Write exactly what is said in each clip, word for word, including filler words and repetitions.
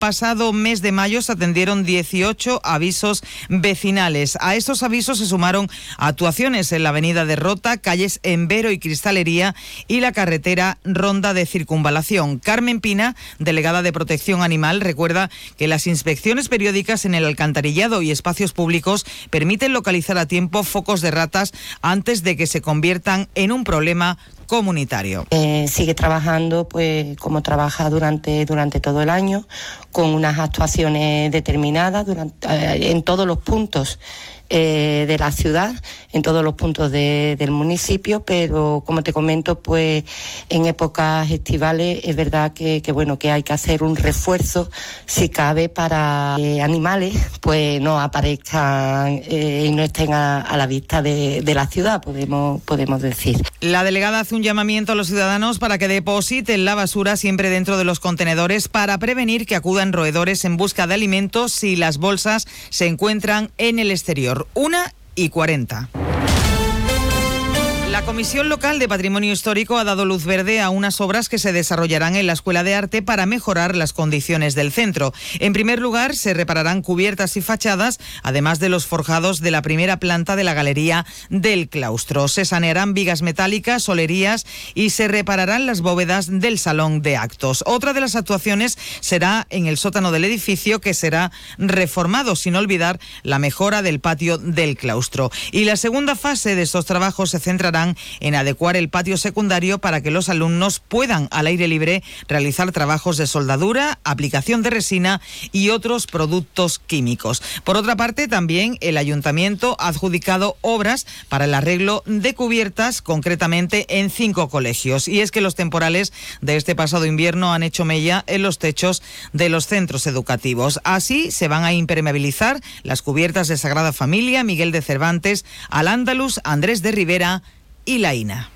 pasado mes de mayo se atendieron dieciocho avisos vecinales. A estos avisos se sumaron actuaciones en la avenida de Rota, calles Embero y Cristalería y la carretera Ronda de Circunvalación. Carmen Pina, delegada de Protección Animal, recuerda que las inspecciones periódicas en el alcantarillado y espacios públicos permiten localizar a tiempo focos de ratas antes de que se conviertan en un problema comunitario. Eh, sigue trabajando pues como trabaja durante, durante todo el año, con unas actuaciones determinadas durante, eh, en todos los puntos eh, de la ciudad, en todos los puntos de, del municipio, pero como te comento, pues en épocas estivales es verdad que, que bueno que hay que hacer un refuerzo si cabe para que eh, animales pues no aparezcan eh, y no estén a, a la vista de, de la ciudad, podemos, podemos decir. La delegada hace un llamamiento a los ciudadanos para que depositen la basura siempre dentro de los contenedores para prevenir que acudan roedores en busca de alimentos si las bolsas se encuentran en el exterior. Una y cuarenta. La Comisión Local de Patrimonio Histórico ha dado luz verde a unas obras que se desarrollarán en la Escuela de Arte para mejorar las condiciones del centro. En primer lugar, se repararán cubiertas y fachadas, además de los forjados de la primera planta de la galería del claustro. Se sanearán vigas metálicas, solerías y se repararán las bóvedas del salón de actos. Otra de las actuaciones será en el sótano del edificio, que será reformado, sin olvidar la mejora del patio del claustro. Y la segunda fase de estos trabajos se centrará en adecuar el patio secundario para que los alumnos puedan al aire libre realizar trabajos de soldadura, aplicación de resina y otros productos químicos. Por otra parte, también el ayuntamiento ha adjudicado obras para el arreglo de cubiertas, concretamente en cinco colegios. Y es que los temporales de este pasado invierno han hecho mella en los techos de los centros educativos. Así se van a impermeabilizar las cubiertas de Sagrada Familia, Miguel de Cervantes, Al-Ándalus, Andrés de Rivera y La Ina.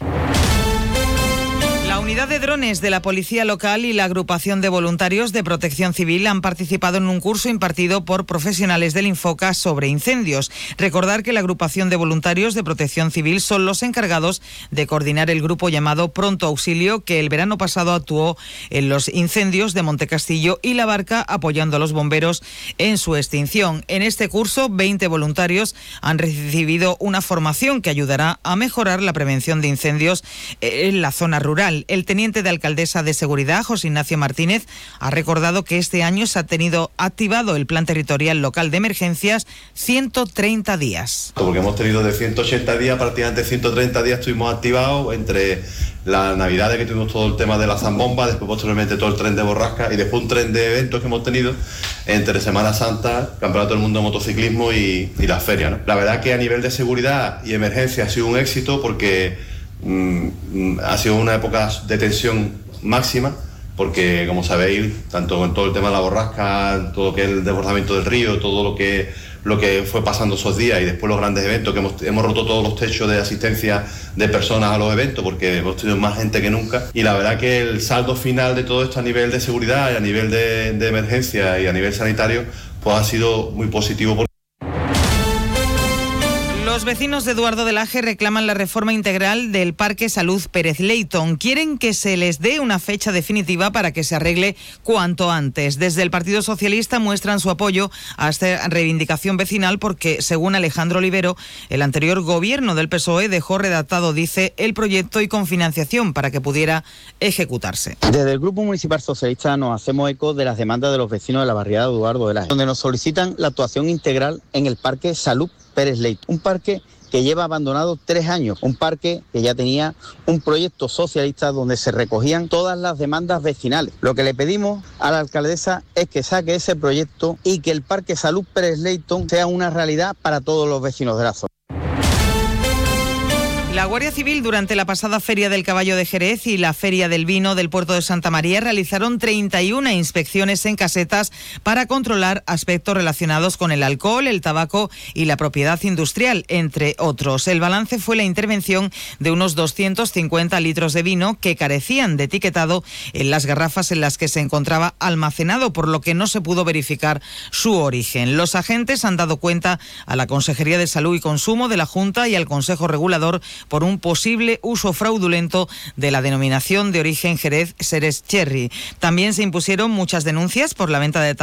La unidad de drones de la Policía Local y la agrupación de voluntarios de Protección Civil han participado en un curso impartido por profesionales del Infoca sobre incendios. Recordar que la agrupación de voluntarios de Protección Civil son los encargados de coordinar el grupo llamado Pronto Auxilio, que el verano pasado actuó en los incendios de Montecastillo y La Barca, apoyando a los bomberos en su extinción. En este curso, veinte voluntarios han recibido una formación que ayudará a mejorar la prevención de incendios en la zona rural. El teniente de alcaldesa de Seguridad, José Ignacio Martínez, ha recordado que este año se ha tenido activado el Plan Territorial Local de Emergencias ciento treinta días. Porque hemos tenido de ciento ochenta días, prácticamente ciento treinta días estuvimos activados entre las navidades, que tuvimos todo el tema de la zambomba, después posteriormente todo el tren de borrasca y después un tren de eventos que hemos tenido entre Semana Santa, Campeonato del Mundo de Motociclismo y, y las ferias, ¿no? La verdad que a nivel de seguridad y emergencia ha sido un éxito porque Mm, ha sido una época de tensión máxima, porque como sabéis, tanto en todo el tema de la borrasca, todo lo que es el desbordamiento del río, todo lo que, lo que fue pasando esos días y después los grandes eventos, que hemos, hemos roto todos los techos de asistencia de personas a los eventos porque hemos tenido más gente que nunca, y la verdad que el saldo final de todo esto a nivel de seguridad y a nivel de, de emergencia y a nivel sanitario pues ha sido muy positivo. Los vecinos de Eduardo de Laje reclaman la reforma integral del Parque Salud Pérez Leyton. Quieren que se les dé una fecha definitiva para que se arregle cuanto antes. Desde el Partido Socialista muestran su apoyo a esta reivindicación vecinal porque, según Alejandro Olivero, el anterior gobierno del P S O E dejó redactado, dice, el proyecto y con financiación para que pudiera ejecutarse. Desde el Grupo Municipal Socialista nos hacemos eco de las demandas de los vecinos de la barriada de Eduardo de Laje, donde nos solicitan la actuación integral en el Parque Salud Pérez Leyton, un parque que lleva abandonado tres años, un parque que ya tenía un proyecto socialista donde se recogían todas las demandas vecinales. Lo que le pedimos a la alcaldesa es que saque ese proyecto y que el Parque Salud Pérez Leyton sea una realidad para todos los vecinos de la zona. La Guardia Civil, durante la pasada Feria del Caballo de Jerez y la Feria del Vino del Puerto de Santa María, realizaron treinta y una inspecciones en casetas para controlar aspectos relacionados con el alcohol, el tabaco y la propiedad industrial, entre otros. El balance fue la intervención de unos doscientos cincuenta litros de vino que carecían de etiquetado en las garrafas en las que se encontraba almacenado, por lo que no se pudo verificar su origen. Los agentes han dado cuenta a la Consejería de Salud y Consumo de la Junta y al Consejo Regulador por un posible uso fraudulento de la denominación de origen Jerez Xerez Cherry. También se impusieron muchas denuncias por la venta de